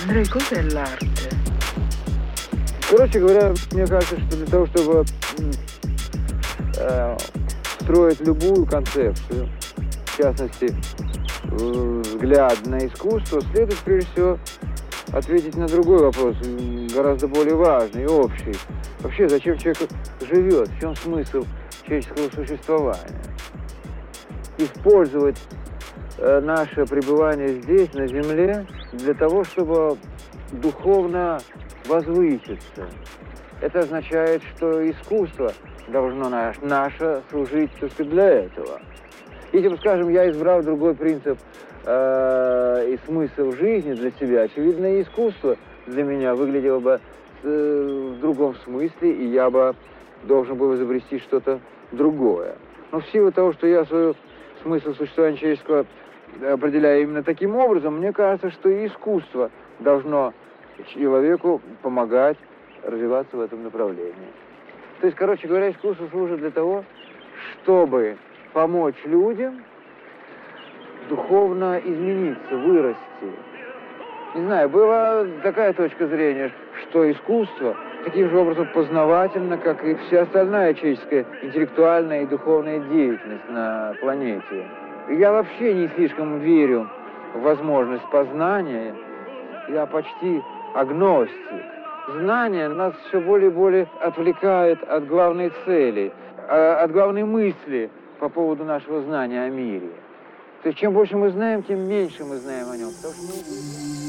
Andrei, cos'è l'arte? Короче говоря, мне кажется, что для того, чтобы строить любую концепцию, в частности, взгляд на искусство, следует прежде всего ответить на другой вопрос, гораздо более важный и общий. Вообще, зачем человек живет, в чем смысл человеческого существования? Использовать наше пребывание здесь, на Земле, для того, чтобы духовно возвыситься. Это означает, что искусство должно наше служить только для этого. Если бы, скажем, я избрал другой принцип и смысл жизни для себя, очевидно, и искусство для меня выглядело бы в другом смысле, и я бы должен был изобрести что-то другое. Но в силу того, что я свой смысл существования человеческого определяю именно таким образом, мне кажется, что и искусство должно человеку помогать развиваться в этом направлении. То есть, короче говоря, искусство служит для того, чтобы помочь людям духовно измениться, вырасти. Не знаю, была такая точка зрения, что искусство таким же образом познавательно, как и вся остальная человеческая интеллектуальная и духовная деятельность на планете. Я вообще не слишком верю в возможность познания. Я почти агностик. Знание нас все более и более отвлекает от главной цели, от главной мысли по поводу нашего знания о мире. То есть чем больше мы знаем, тем меньше мы знаем о нем. Потому что